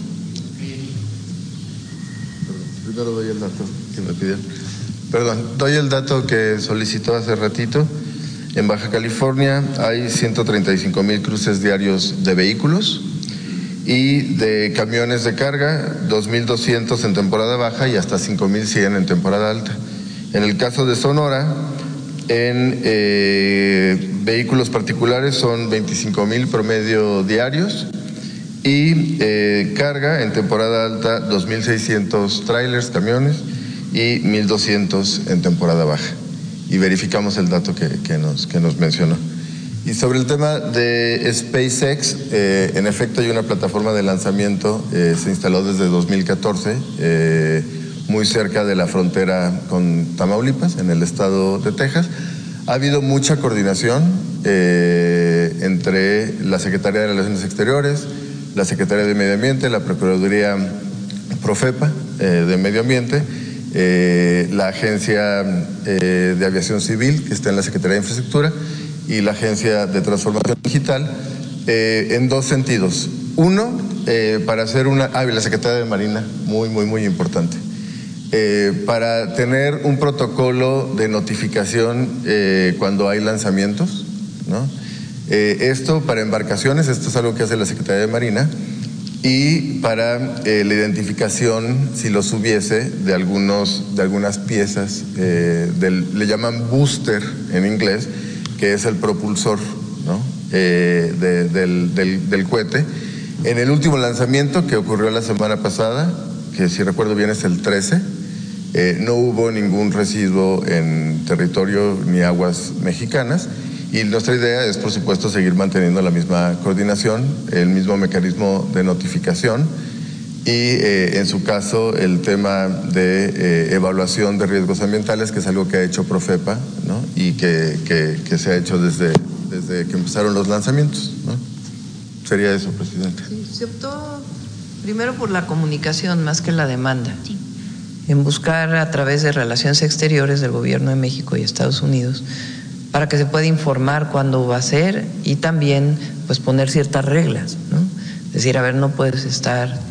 Primero doy el dato que me pidieron. Perdón, doy el dato que solicitó hace ratito. En Baja California hay 135,000 cruces diarios de vehículos y de camiones de carga, 2,200 en temporada baja y hasta 5,100 en temporada alta. En el caso de Sonora, en vehículos particulares son 25,000 promedio diarios y carga en temporada alta 2,600 trailers, camiones y 1,200 en temporada baja. Y verificamos el dato que nos mencionó. Y sobre el tema de SpaceX, en efecto hay una plataforma de lanzamiento, se instaló desde 2014, muy cerca de la frontera con Tamaulipas, en el estado de Texas. Ha habido mucha coordinación entre la Secretaría de Relaciones Exteriores, la Secretaría de Medio Ambiente, la Procuraduría Profepa de Medio Ambiente, la Agencia de Aviación Civil, que está en la Secretaría de Infraestructura, y la Agencia de Transformación Digital, en dos sentidos. Uno, para hacer la Secretaría de Marina, muy importante, para tener un protocolo de notificación cuando hay lanzamientos, ¿no? Esto para embarcaciones, esto es algo que hace la Secretaría de Marina, y para la identificación, si los hubiese, de algunas piezas, le llaman booster en inglés, que es el propulsor, ¿no? del cohete. En el último lanzamiento que ocurrió la semana pasada, que si recuerdo bien es el 13, no hubo ningún residuo en territorio ni aguas mexicanas, y nuestra idea es, por supuesto, seguir manteniendo la misma coordinación, el mismo mecanismo de notificación, y en su caso el tema de evaluación de riesgos ambientales, que es algo que ha hecho Profepa, ¿no? Y que se ha hecho desde que empezaron los lanzamientos, ¿no? Sería eso, presidente. Sí, se optó primero por la comunicación más que la demanda, Sí. en buscar a través de relaciones exteriores del Gobierno de México y Estados Unidos para que se pueda informar cuándo va a ser y también pues poner ciertas reglas, ¿no? Es decir, a ver, no puedes estar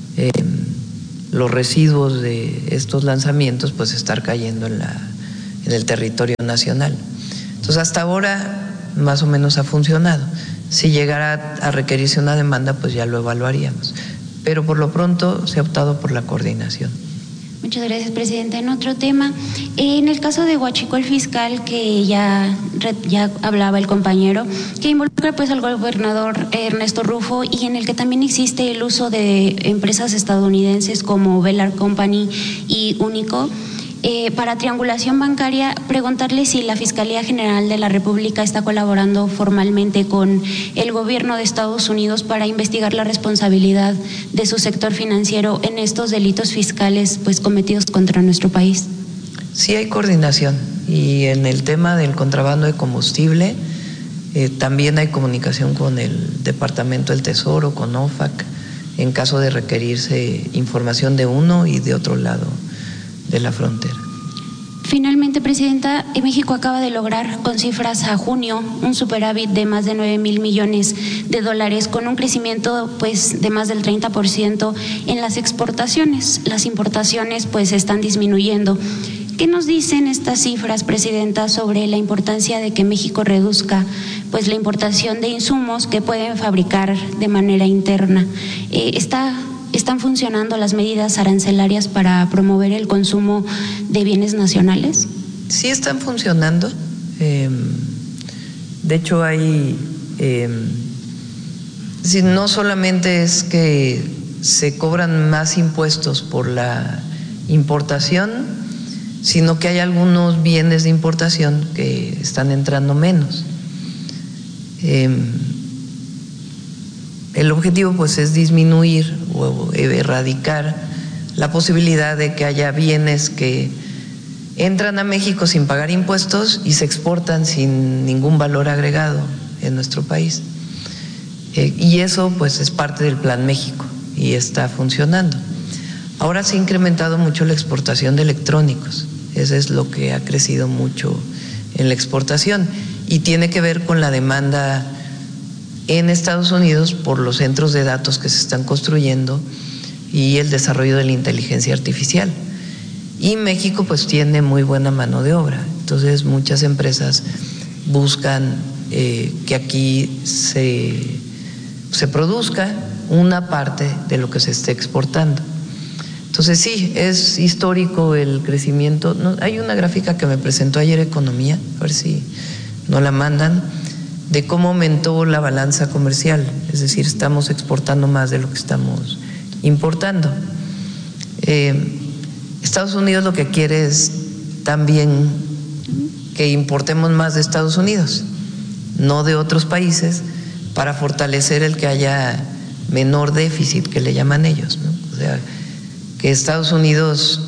los residuos de estos lanzamientos pues estar cayendo en el territorio nacional. Entonces hasta ahora más o menos ha funcionado. Si llegara a requerirse una demanda pues ya lo evaluaríamos, pero por lo pronto se ha optado por la coordinación. Muchas gracias, presidenta. En otro tema, en el caso de Huachicol Fiscal, que ya hablaba el compañero, que involucra pues al gobernador Ernesto Rufo y en el que también existe el uso de empresas estadounidenses como Velar Company y Único, para triangulación bancaria, preguntarle si la Fiscalía General de la República está colaborando formalmente con el gobierno de Estados Unidos para investigar la responsabilidad de su sector financiero en estos delitos fiscales pues cometidos contra nuestro país. Sí hay coordinación y en el tema del contrabando de combustible también hay comunicación con el Departamento del Tesoro, con OFAC, en caso de requerirse información de uno y de otro lado de la frontera. Finalmente, presidenta, México acaba de lograr con cifras a junio un superávit de más de 9,000 millones de dólares con un crecimiento pues de más del 30% en las exportaciones. Las importaciones pues están disminuyendo. ¿Qué nos dicen estas cifras, presidenta, sobre la importancia de que México reduzca pues la importación de insumos que pueden fabricar de manera interna? ¿Están funcionando las medidas arancelarias para promover el consumo de bienes nacionales? Sí están funcionando. De hecho hay, no solamente es que se cobran más impuestos por la importación, sino que hay algunos bienes de importación que están entrando menos. El objetivo pues es disminuir o erradicar la posibilidad de que haya bienes que entran a México sin pagar impuestos y se exportan sin ningún valor agregado en nuestro país. Y eso pues es parte del Plan México y está funcionando. Ahora se ha incrementado mucho la exportación de electrónicos, eso es lo que ha crecido mucho en la exportación y tiene que ver con la demanda en Estados Unidos por los centros de datos que se están construyendo y el desarrollo de la inteligencia artificial. Y México pues tiene muy buena mano de obra, entonces muchas empresas buscan que aquí se produzca una parte de lo que se esté exportando. Entonces sí, es histórico el crecimiento. No, hay una gráfica que me presentó ayer Economía, a ver si no la mandan, de cómo aumentó la balanza comercial, es decir, estamos exportando más de lo que estamos importando. Estados Unidos lo que quiere es también que importemos más de Estados Unidos, no de otros países, para fortalecer el que haya menor déficit, que le llaman ellos, ¿no? O sea, que Estados Unidos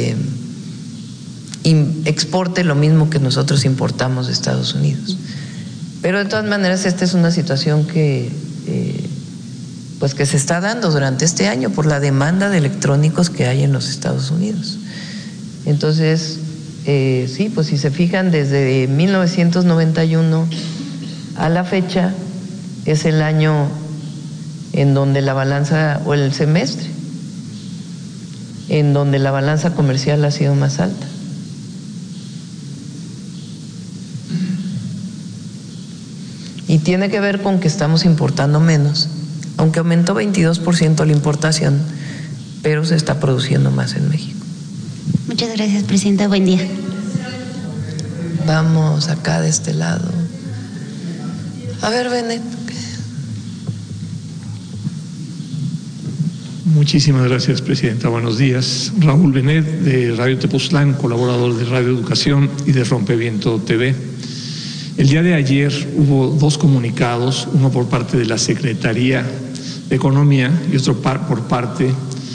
exporte lo mismo que nosotros importamos de Estados Unidos. Pero de todas maneras esta es una situación que pues que se está dando durante este año por la demanda de electrónicos que hay en los Estados Unidos. Entonces, sí, pues si se fijan, desde 1991 a la fecha es el año en donde la balanza, o el semestre, en donde la balanza comercial ha sido más alta. Y tiene que ver con que estamos importando menos, aunque aumentó 22% la importación, pero se está produciendo más en México. Muchas gracias, presidenta. Buen día. Vamos acá de este lado. A ver, Benet. Muchísimas gracias, presidenta. Buenos días. Raúl Benet, de Radio Tepoztlán, colaborador de Radio Educación y de Rompeviento TV. El día de ayer hubo dos comunicados, uno por parte de la Secretaría de Economía y otro por parte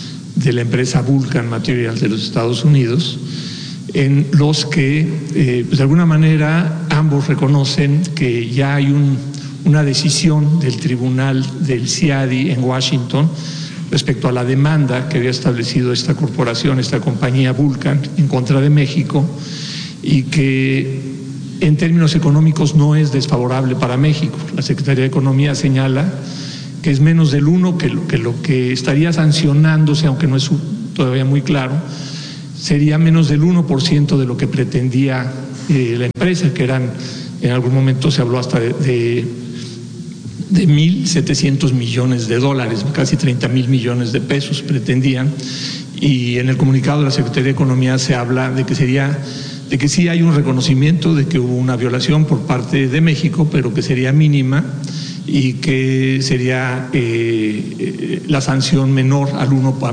de la empresa Vulcan Materials de los Estados Unidos, en los que pues de alguna manera ambos reconocen que ya hay una decisión del tribunal del CIADI en Washington respecto a la demanda que había establecido esta corporación, esta compañía Vulcan, en contra de México, y que en términos económicos no es desfavorable para México. La Secretaría de Economía señala que es menos del 1%, que lo que estaría sancionándose, aunque no es todavía muy claro, sería menos del 1% de lo que pretendía la empresa, que eran, en algún momento se habló hasta de 1.700 millones de dólares, casi 30,000 millones de pesos pretendían, y en el comunicado de la Secretaría de Economía se habla de que sí hay un reconocimiento de que hubo una violación por parte de México, pero que sería mínima y que sería la sanción menor al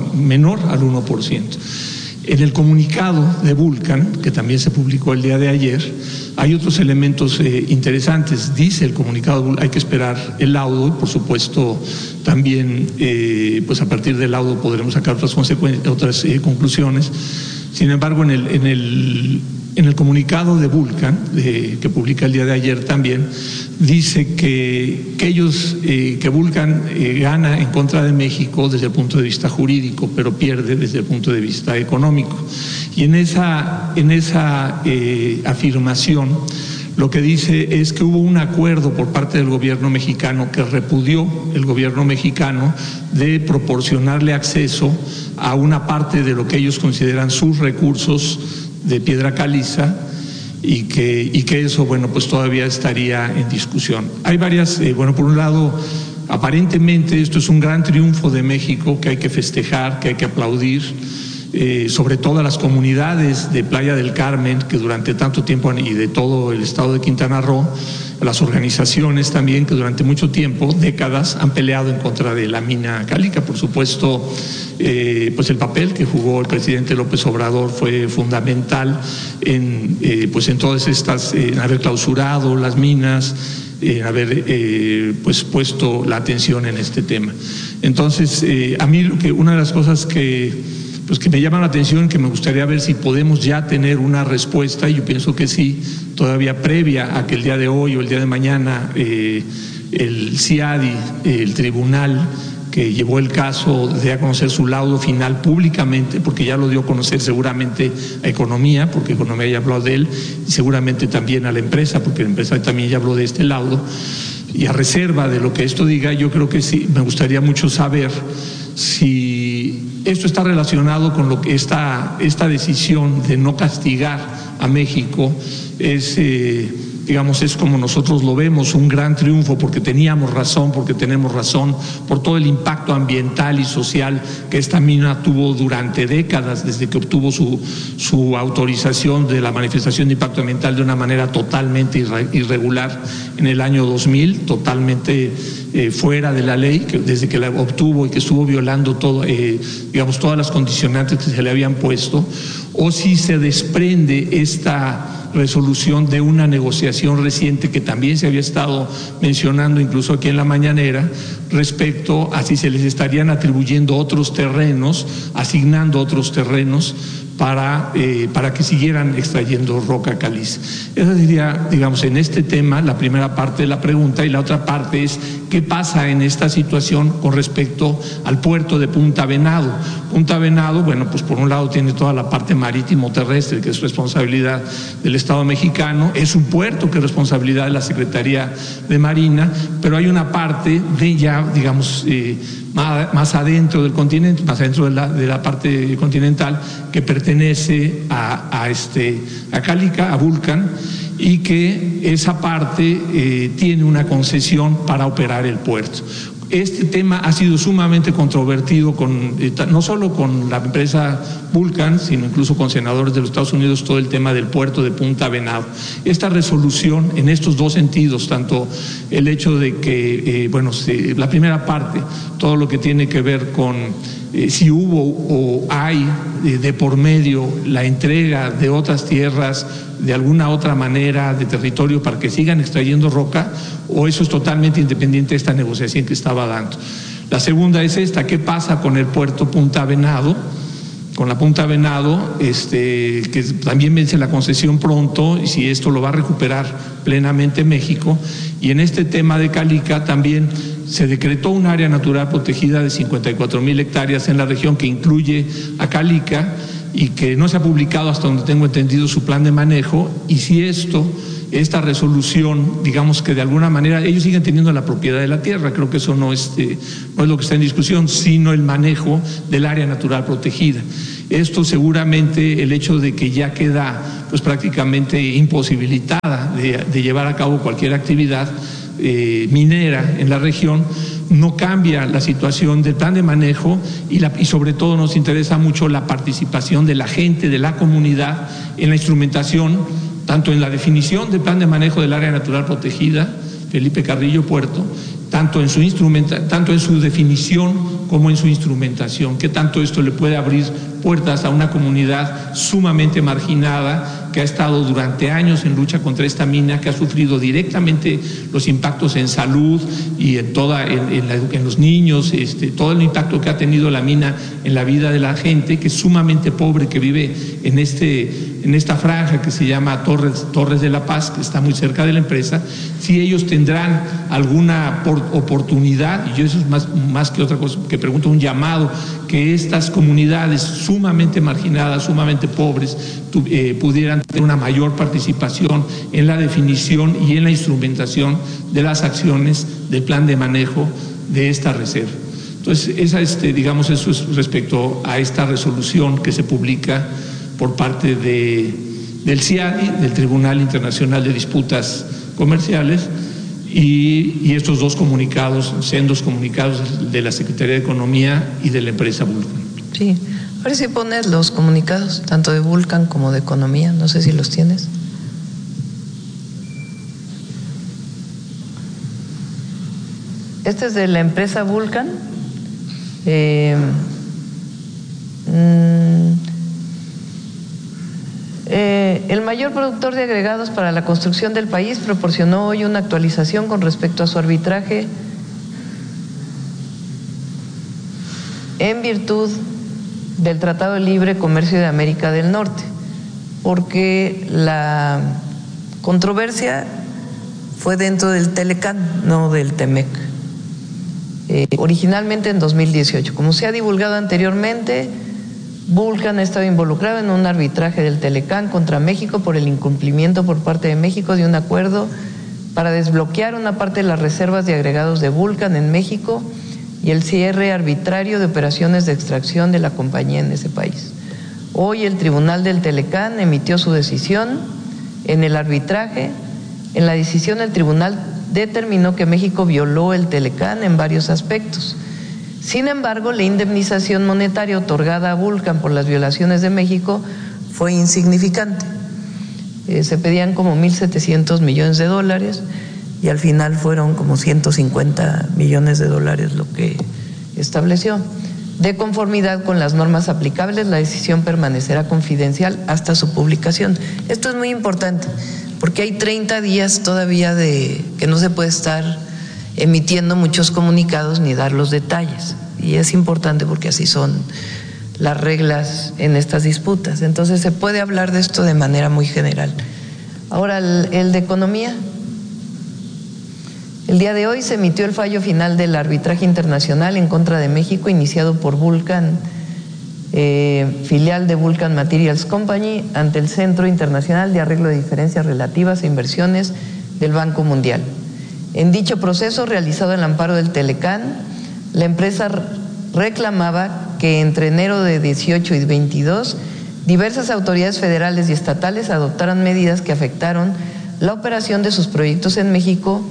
1%. En el comunicado de Vulcan, que también se publicó el día de ayer, hay otros elementos interesantes. Dice el comunicado, hay que esperar el laudo y por supuesto también pues a partir del laudo podremos sacar otras conclusiones. Sin embargo, en el comunicado de Vulcan, que publica el día de ayer también, dice que Vulcan gana en contra de México desde el punto de vista jurídico, pero pierde desde el punto de vista económico. Y en esa afirmación lo que dice es que hubo un acuerdo por parte del gobierno mexicano, que repudió el gobierno mexicano, de proporcionarle acceso a una parte de lo que ellos consideran sus recursos de piedra caliza, y que eso, bueno, pues todavía estaría en discusión. Hay varias, por un lado, aparentemente esto es un gran triunfo de México que hay que festejar, que hay que aplaudir, sobre todo a las comunidades de Playa del Carmen, que durante tanto tiempo, y de todo el estado de Quintana Roo, las organizaciones también que durante mucho tiempo, décadas, han peleado en contra de la mina cálica. Por supuesto, pues el papel que jugó el presidente López Obrador fue fundamental en todas estas, en haber clausurado las minas, en haber pues puesto la atención en este tema. Entonces, a mí una de las cosas que me llama la atención, que me gustaría ver si podemos ya tener una respuesta, y yo pienso que sí, todavía previa a que el día de hoy o el día de mañana el CIADI, el tribunal que llevó el caso, dé a conocer su laudo final públicamente, porque ya lo dio a conocer seguramente a Economía, porque Economía ya habló de él, y seguramente también a la empresa, porque la empresa también ya habló de este laudo, y a reserva de lo que esto diga, yo creo que sí, me gustaría mucho saber si esto está relacionado con lo que esta decisión de no castigar a México es como nosotros lo vemos, un gran triunfo, porque tenemos razón, porque tenemos razón, por todo el impacto ambiental y social que esta mina tuvo durante décadas, desde que obtuvo su autorización de la manifestación de impacto ambiental de una manera totalmente irregular en el año 2000, totalmente fuera de la ley, desde que la obtuvo y que estuvo violando todas las condicionantes que se le habían puesto, o si se desprende esta resolución de una negociación reciente que también se había estado mencionando incluso aquí en la mañanera, respecto a si se les estarían atribuyendo otros terrenos, asignando otros terrenos para que siguieran extrayendo roca caliza. Esa sería, en este tema, la primera parte de la pregunta, y la otra parte es qué pasa en esta situación con respecto al puerto de Punta Venado. Punta Venado, pues por un lado tiene toda la parte marítimo terrestre, que es responsabilidad del Estado mexicano, es un puerto que es responsabilidad de la Secretaría de Marina, pero hay una parte de ya, más adentro del continente, más adentro de la parte continental, que pertenece a Cálica, a Vulcan, y que esa parte tiene una concesión para operar el puerto. Este tema ha sido sumamente controvertido no solo con la empresa Vulcan, sino incluso con senadores de los Estados Unidos, todo el tema del puerto de Punta Venado. Esta resolución, en estos dos sentidos, tanto el hecho de que, la primera parte, todo lo que tiene que ver con si hubo o hay de por medio la entrega de otras tierras de alguna otra manera de territorio para que sigan extrayendo roca, o eso es totalmente independiente de esta negociación que estaba dando. La segunda es esta: ¿qué pasa con el puerto Punta Venado? Con la Punta Venado, que también vence la concesión pronto, y si esto lo va a recuperar plenamente México. Y en este tema de Calica también se decretó un área natural protegida de 54,000 hectáreas en la región, que incluye a Calica, y que no se ha publicado, hasta donde tengo entendido, su plan de manejo. Y si esta resolución, digamos que de alguna manera ellos siguen teniendo la propiedad de la tierra, creo que eso no es lo que está en discusión, sino el manejo del área natural protegida. Esto seguramente, el hecho de que ya queda pues prácticamente imposibilitada de llevar a cabo cualquier actividad minera en la región, no cambia la situación del plan de manejo, y sobre todo nos interesa mucho la participación de la gente, de la comunidad, en la instrumentación, tanto en la definición del plan de manejo del área natural protegida, Felipe Carrillo Puerto, tanto en su definición como en su instrumentación, que tanto esto le puede abrir puertas a una comunidad sumamente marginada, que ha estado durante años en lucha contra esta mina, que ha sufrido directamente los impactos en salud y en los niños, todo el impacto que ha tenido la mina en la vida de la gente, que es sumamente pobre, que vive en esta franja que se llama Torres de la Paz, que está muy cerca de la empresa. Si ellos tendrán alguna oportunidad, y yo eso es más que otra cosa que pregunto, un llamado, que estas comunidades sumamente marginadas, sumamente pobres, pudieran tener una mayor participación en la definición y en la instrumentación de las acciones del plan de manejo de esta reserva. Entonces, eso es respecto a esta resolución que se publica por parte del CIADI, del Tribunal Internacional de Disputas Comerciales, y estos dos comunicados, sendos comunicados de la Secretaría de Economía y de la empresa Vulcan. Sí, a ver si pones los comunicados, tanto de Vulcan como de Economía, no sé si los tienes. Este es de la empresa Vulcan. El mayor productor de agregados para la construcción del país proporcionó hoy una actualización con respecto a su arbitraje en virtud del Tratado de Libre Comercio de América del Norte, porque la controversia fue dentro del Telecán, no del Temec. Originalmente en 2018, como se ha divulgado anteriormente, Vulcan ha estado involucrado en un arbitraje del Telecán contra México por el incumplimiento por parte de México de un acuerdo para desbloquear una parte de las reservas de agregados de Vulcan en México y el cierre arbitrario de operaciones de extracción de la compañía en ese país. Hoy el Tribunal del Telecán emitió su decisión en el arbitraje. En la decisión el tribunal determinó que México violó el Telecán en varios aspectos. Sin embargo, la indemnización monetaria otorgada a Vulcan por las violaciones de México fue insignificante. Se pedían como 1.700 millones de dólares y al final fueron como 150 millones de dólares lo que estableció. De conformidad con las normas aplicables, la decisión permanecerá confidencial hasta su publicación. Esto es muy importante porque hay 30 días todavía de que no se puede estar emitiendo muchos comunicados ni dar los detalles, y es importante porque así son las reglas en estas disputas. Entonces se puede hablar de esto de manera muy general. Ahora el de Economía. El día de hoy se emitió el fallo final del arbitraje internacional en contra de México, iniciado por Vulcan, filial de Vulcan Materials Company, ante el Centro Internacional de Arreglo de Diferencias Relativas e Inversiones del Banco Mundial. En dicho proceso, realizado en el amparo del Telecán, la empresa reclamaba que entre enero de 18 y 22, diversas autoridades federales y estatales adoptaran medidas que afectaron la operación de sus proyectos en México,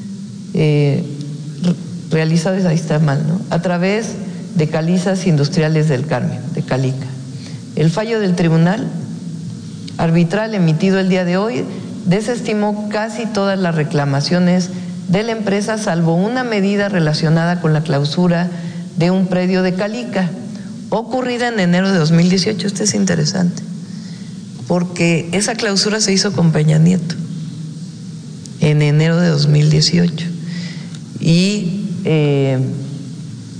realizados, ahí está mal, ¿no?, a través de Calizas Industriales del Carmen, de Calica. El fallo del tribunal arbitral emitido el día de hoy desestimó casi todas las reclamaciones de la empresa, salvo una medida relacionada con la clausura de un predio de Calica, ocurrida en enero de 2018. Esto es interesante, porque esa clausura se hizo con Peña Nieto en enero de 2018. Y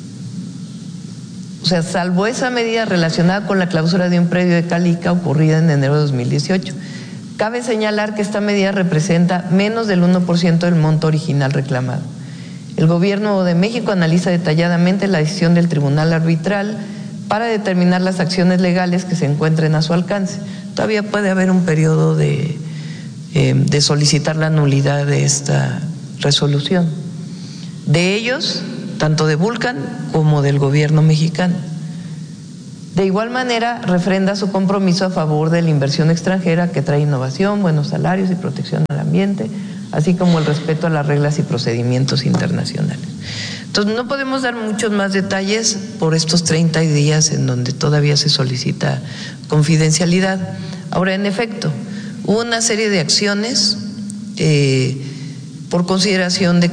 O sea, salvo esa medida relacionada con la clausura de un predio de Calica ocurrida en enero de 2018. Cabe señalar que esta medida representa menos del 1% del monto original reclamado. El Gobierno de México analiza detalladamente la decisión del Tribunal Arbitral para determinar las acciones legales que se encuentren a su alcance. Todavía puede haber un periodo de solicitar la nulidad de esta resolución. De ellos, tanto de Vulcan como del Gobierno mexicano. De igual manera, refrenda su compromiso a favor de la inversión extranjera que trae innovación, buenos salarios y protección al ambiente, así como el respeto a las reglas y procedimientos internacionales. Entonces, no podemos dar muchos más detalles por estos 30 días en donde todavía se solicita confidencialidad. Ahora, en efecto, hubo una serie de acciones por consideración de